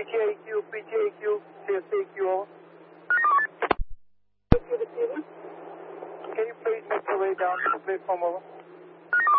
PTAQ, CSAQ, over. Can you please make your way down to the platform, over?